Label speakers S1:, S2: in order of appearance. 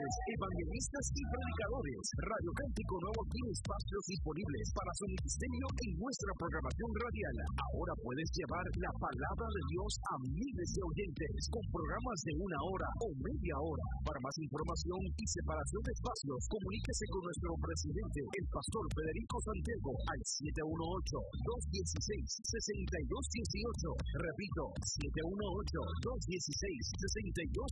S1: pastores, evangelistas y predicadores. Radio Cántico Nuevo tiene espacios disponibles para su ministerio en nuestra programación radial. Ahora puedes llevar la palabra de Dios a miles de oyentes con programas de 1 hora o media hora. Para más información y separación de espacios, comuníquese con nuestro presidente, el pastor Federico Santiago, al 718-216-6218. Repito,